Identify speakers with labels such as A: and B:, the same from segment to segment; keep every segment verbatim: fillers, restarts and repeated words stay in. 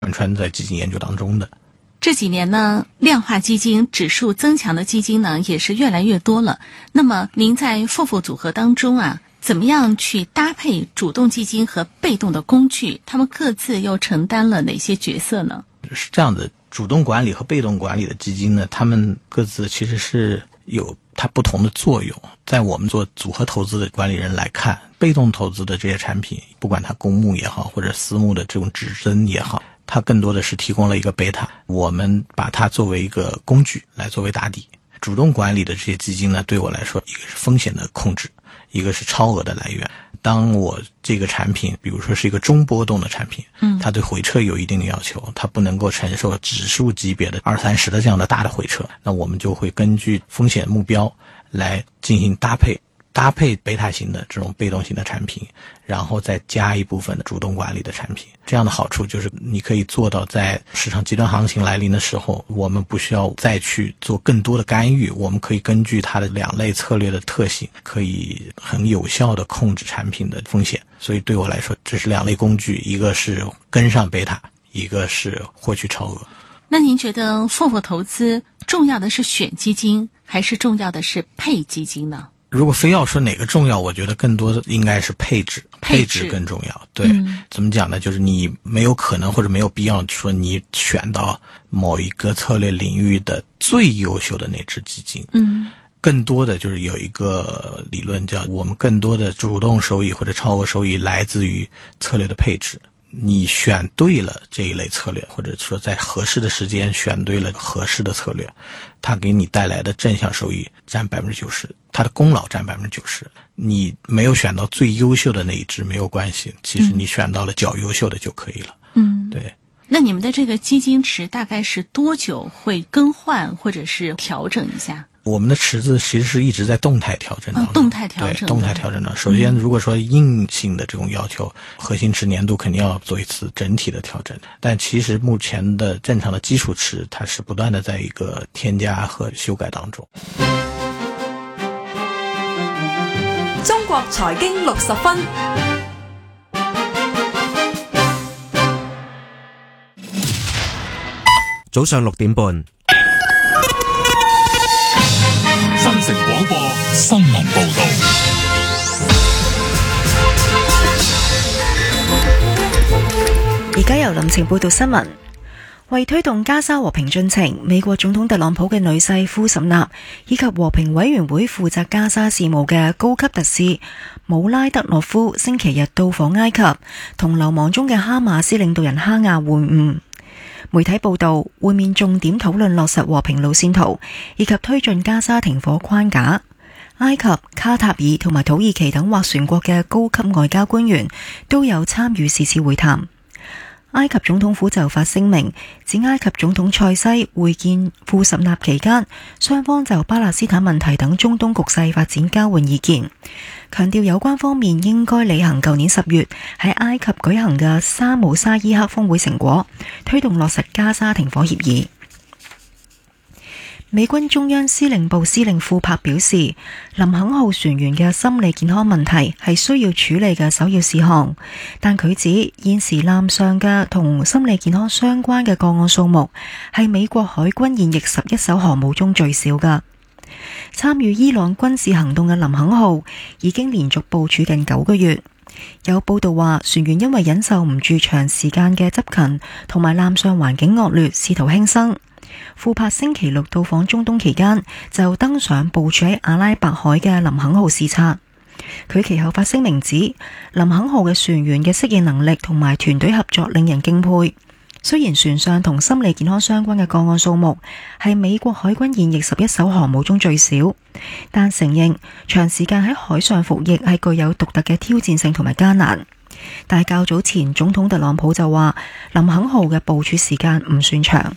A: 贯穿在基金研究当中的。
B: 这几年呢，量化基金、指数增强的基金呢也是越来越多了。那么您在 F O F 组合当中啊，怎么样去搭配主动基金和被动的工具？他们各自又承担了哪些角色呢？
A: 是这样的，主动管理和被动管理的基金呢，他们各自其实是有它不同的作用。在我们做组合投资的管理人来看，被动投资的这些产品，不管它公募也好，或者私募的这种指针也好，它更多的是提供了一个贝塔，我们把它作为一个工具来作为打底。主动管理的这些基金呢，对我来说，一个是风险的控制，一个是超额的来源。当我这个产品比如说是一个中波动的产品，嗯，它对回撤有一定的要求，它不能够承受指数级别的二三十的这样的大的回撤，那我们就会根据风险目标来进行搭配搭配贝塔型的这种被动型的产品，然后再加一部分的主动管理的产品。这样的好处就是你可以做到在市场极端行情来临的时候，我们不需要再去做更多的干预，我们可以根据它的两类策略的特性，可以很有效的控制产品的风险。所以对我来说，这是两类工具，一个是跟上贝塔，一个是获取超额。
B: 那您觉得 F O F 投资重要的是选基金，还是重要的是配基金呢？
A: 如果非要说哪个重要，我觉得更多的应该是配置，配置更重要。对、嗯，怎么讲呢？就是你没有可能或者没有必要说你选到某一个策略领域的最优秀的那只基金。嗯，更多的就是有一个理论叫我们更多的主动收益或者超额收益来自于策略的配置。你选对了这一类策略，或者说在合适的时间选对了合适的策略，它给你带来的正向收益占 百分之九十， 它的功劳占 百分之九十。 你没有选到最优秀的那一支没有关系，其实你选到了较优秀的就可以了。嗯，对。
B: 那你们的这个基金池大概是多久会更换或者是调整一下？
A: 我们的池子其实是一直在动态调整当中、
B: 哦、动态调整，
A: 对，动态调整的。首先如果说硬性的这种要求、嗯、核心池年度肯定要做一次整体的调整，但其实目前的正常的基础池它是不断的在一个添加和修改当中。
C: 中國財經六十分，
D: 早上六點半。
E: 新城廣播新聞報道。
F: 而家由林晴報道新聞。為推動加沙和平進程，美國總統特朗普嘅女婿庫什納以及和平委員會負責加沙事務嘅高級特使姆拉德諾夫星期日到訪埃及，同流亡中嘅哈馬斯領導人哈亞會晤。媒體報道，會面重點討論落實和平路線圖，以及推進加沙停火框架。埃及、卡塔爾同埋土耳其等斡旋國嘅高級外交官員都有參與是次會談。埃及總統府就發聲明，指埃及總統塞西會見庫什納期間，雙方就巴勒斯坦問題等中東局勢發展交換意見，強調有關方面應該履行舊年十月喺埃及舉行嘅沙姆沙伊克峰會成果，推動落實加沙停火協議。美軍中央司令部司令庫珀表示，林肯號船員嘅心理健康問題係需要處理嘅首要事項，但佢指現時艦上嘅同心理健康相關嘅個案數目係美國海軍現役十一艘航母中最少嘅。參與伊朗軍事行動嘅林肯號已經連續部署近九個月。有報道話，船員因為忍受唔住長時間嘅執勤同埋艦上環境惡劣，試圖輕生。庫珀星期六到訪中東期間，就登上部署喺阿拉伯海嘅林肯號視察。佢其後發聲明指，林肯號嘅船員嘅適應能力同埋團隊合作令人敬佩。雖然船上同心理健康相關嘅個案數目係美國海軍現役十一艘航母中最少，但承認長時間喺海上服役係具有獨特嘅挑戰性同埋艱難。但係較早前總統特朗普就話，林肯號嘅部署時間唔算長。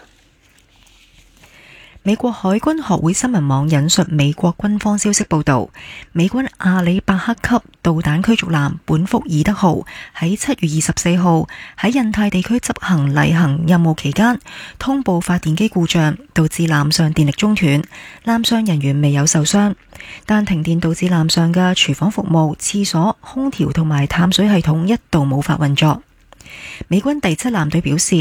F: 美國海軍學會新聞網引述美國軍方消息報道，美軍阿里伯克級導彈驅逐艦本福爾德號喺七月二十四號喺印太地區執行例行任務期間，通報發電機故障，導致艦上電力中斷，艦上人員未有受傷，但停電導致艦上嘅廚房服務、廁所、空調同埋淡水系統一度無法運作。美軍第七艦隊表示，